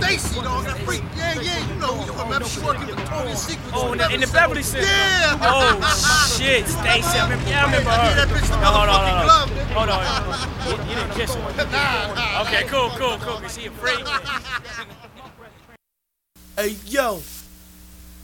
Stacy, dog, that freak. Yeah, you know, you remember she working with Victoria's Secret. Oh, in the Beverly Center. Yeah. Oh shit, Stacy. I remember her. Yeah, that bitch No, hold on. glove. Hold on. You didn't kiss her. Nah. Okay, cool. Cause she a freak. Hey, yo.